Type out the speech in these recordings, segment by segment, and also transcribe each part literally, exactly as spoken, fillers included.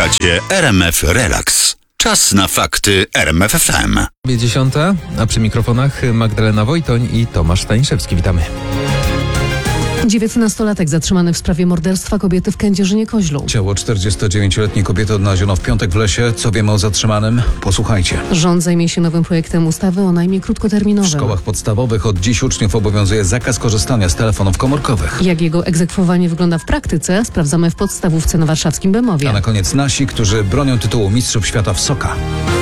Słuchacie R M F Relax. Czas na fakty R M F F M. dziesiąta, a przy mikrofonach Magdalena Wojtoń i Tomasz Staniszewski. Witamy. dziewiętnastolatek zatrzymany w sprawie morderstwa kobiety w Kędzierzynie-Koźlu. Ciało czterdziestodziewięcioletniej kobiety odnaleziono w piątek w lesie. Co wiemy o zatrzymanym? Posłuchajcie. Rząd zajmie się nowym projektem ustawy o najmie krótkoterminowym. W szkołach podstawowych od dziś uczniów obowiązuje zakaz korzystania z telefonów komórkowych. Jak jego egzekwowanie wygląda w praktyce, sprawdzamy w podstawówce na warszawskim Bemowie. A na koniec nasi, którzy bronią tytułu Mistrzów Świata w Soka.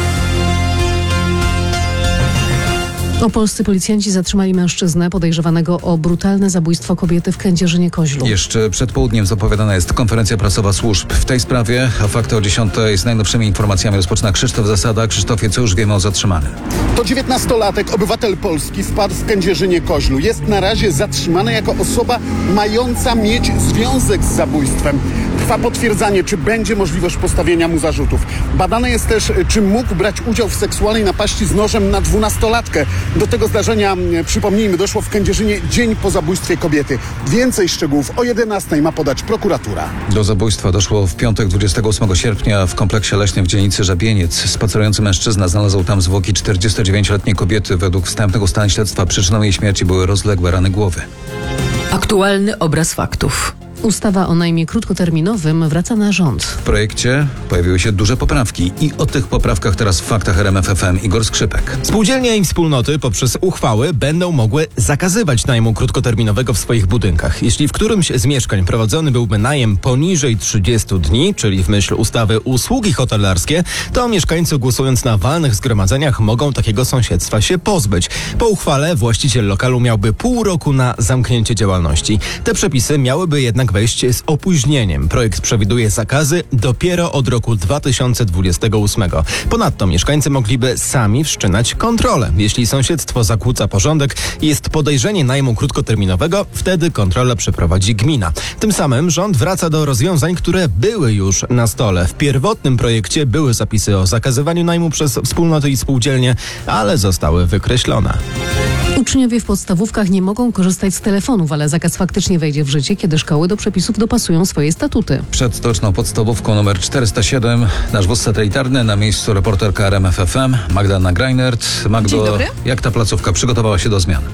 Opolscy policjanci zatrzymali mężczyznę podejrzewanego o brutalne zabójstwo kobiety w Kędzierzynie-Koźlu. Jeszcze przed południem zapowiadana jest konferencja prasowa służb w tej sprawie, a fakty o dziesiątej z najnowszymi informacjami rozpoczyna Krzysztof Zasada. Krzysztofie, co już wiemy o zatrzymanym? To dziewiętnastolatek, obywatel Polski, wpadł w Kędzierzynie-Koźlu. Jest na razie zatrzymany jako osoba mająca mieć związek z zabójstwem. Trwa potwierdzanie, czy będzie możliwość postawienia mu zarzutów. Badane jest też, czy mógł brać udział w seksualnej napaści z nożem na dwunastolatkę. Do tego zdarzenia, przypomnijmy, doszło w Kędzierzynie dzień po zabójstwie kobiety. Więcej szczegółów o jedenastej ma podać prokuratura. Do zabójstwa doszło w piątek dwudziestego ósmego sierpnia w kompleksie leśnym w dzielnicy Żabieniec. Spacerujący mężczyzna znalazł tam zwłoki czterdziestodziewięcioletniej kobiety. Według wstępnego ustaleń śledztwa przyczyną jej śmierci były rozległe rany głowy. Aktualny obraz faktów. Ustawa o najmie krótkoterminowym wraca na rząd. W projekcie pojawiły się duże poprawki i o tych poprawkach teraz w faktach R M F F M Igor Skrzypek. Spółdzielnie i wspólnoty poprzez uchwały będą mogły zakazywać najmu krótkoterminowego w swoich budynkach. Jeśli w którymś z mieszkań prowadzony byłby najem poniżej trzydziestu dni, czyli w myśl ustawy usługi hotelarskie, to mieszkańcy głosując na walnych zgromadzeniach mogą takiego sąsiedztwa się pozbyć. Po uchwale właściciel lokalu miałby pół roku na zamknięcie działalności. Te przepisy miałyby jednak wejść z opóźnieniem. Projekt przewiduje zakazy dopiero od roku dwa tysiące dwudziestego ósmego. Ponadto mieszkańcy mogliby sami wszczynać kontrolę. Jeśli sąsiedztwo zakłóca porządek i jest podejrzenie najmu krótkoterminowego, wtedy kontrolę przeprowadzi gmina. Tym samym rząd wraca do rozwiązań, które były już na stole. W pierwotnym projekcie były zapisy o zakazywaniu najmu przez wspólnoty i spółdzielnie, ale zostały wykreślone. Uczniowie w podstawówkach nie mogą korzystać z telefonów, ale zakaz faktycznie wejdzie w życie, kiedy szkoły do przepisów dopasują swoje statuty. Przed stoczną podstawówką numer czterysta siedem nasz wóz satelitarny, na miejscu reporterka R M F F M Magdalena Greinert. Magdo, Dzień dobry. Jak ta placówka przygotowała się do zmian?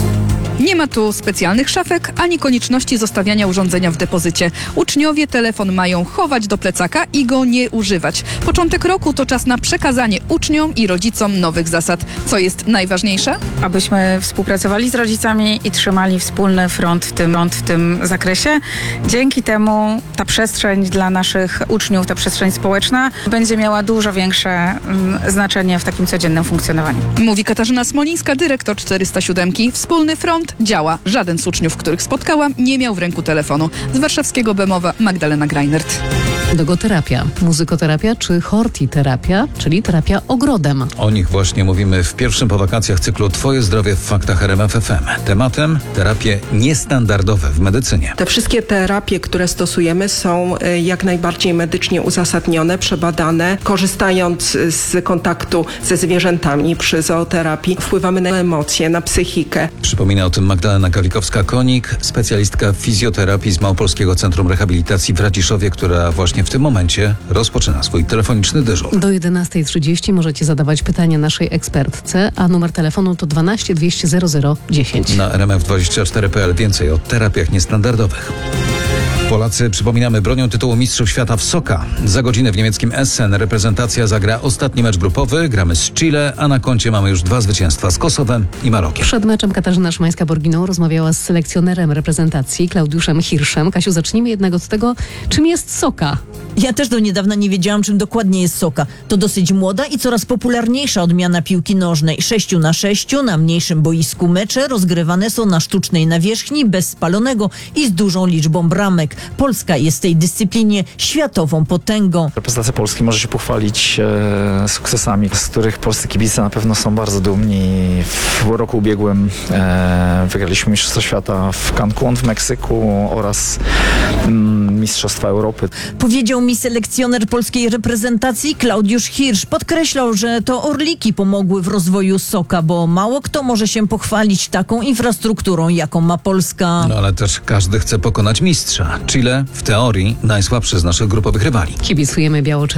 Nie ma tu specjalnych szafek, ani konieczności zostawiania urządzenia w depozycie. Uczniowie telefon mają chować do plecaka i go nie używać. Początek roku to czas na przekazanie uczniom i rodzicom nowych zasad. Co jest najważniejsze? Abyśmy współpracowali z rodzicami i trzymali wspólny front w tym, front w tym zakresie. Dzięki temu ta przestrzeń dla naszych uczniów, ta przestrzeń społeczna będzie miała dużo większe mm, znaczenie w takim codziennym funkcjonowaniu. Mówi Katarzyna Smolińska, dyrektor czterysta siedem. Wspólny front działa. Żaden z uczniów, których spotkałam, nie miał w ręku telefonu. Z warszawskiego Bemowa Magdalena Greinert. Dogoterapia, muzykoterapia czy hortiterapia, czyli terapia ogrodem. O nich właśnie mówimy w pierwszym po wakacjach cyklu Twoje zdrowie w faktach R M F F M. Tematem terapie niestandardowe w medycynie. Te wszystkie terapie, które stosujemy, są jak najbardziej medycznie uzasadnione, przebadane. Korzystając z kontaktu ze zwierzętami przy zooterapii, wpływamy na emocje, na psychikę. Przypomina o tym Magdalena Kawikowska-Konik, specjalistka fizjoterapii z Małopolskiego Centrum Rehabilitacji w Radziszowie, która właśnie w tym momencie rozpoczyna swój telefoniczny dyżur. Do jedenastej trzydzieści możecie zadawać pytania naszej ekspertce, a numer telefonu to dwanaście dwieście zero zero dziesięć. Na R M F dwadzieścia cztery kropka p l więcej o terapiach niestandardowych. Polacy, przypominamy, bronią tytułu Mistrzów Świata w Soka. Za godzinę w niemieckim Essen reprezentacja zagra ostatni mecz grupowy. Gramy z Chile, a na koncie mamy już dwa zwycięstwa z Kosowem i Marokiem. Przed meczem Katarzyna Szymańska-Borginą rozmawiała z selekcjonerem reprezentacji Klaudiuszem Hirszem. Kasiu, zacznijmy jednak od tego, czym jest soka. Ja też do niedawna nie wiedziałam, czym dokładnie jest soka. To dosyć młoda i coraz popularniejsza odmiana piłki nożnej. Sześciu na sześciu na mniejszym boisku mecze rozgrywane są na sztucznej nawierzchni, bez spalonego i z dużą liczbą bramek. Polska jest w tej dyscyplinie światową potęgą. Reprezentacja Polski może się pochwalić e, sukcesami, z których polscy kibice na pewno są bardzo dumni. W roku ubiegłym e, wygraliśmy Mistrzostwo Świata w Cancun w Meksyku oraz mm, Mistrzostwa Europy. Powiedział mi selekcjoner polskiej reprezentacji Klaudiusz Hirsch podkreślał, że to orliki pomogły w rozwoju Soka, bo mało kto może się pochwalić taką infrastrukturą, jaką ma Polska. No ale też każdy chce pokonać mistrza. Chile w teorii najsłabszy z naszych grupowych rywali. Kibicujemy biało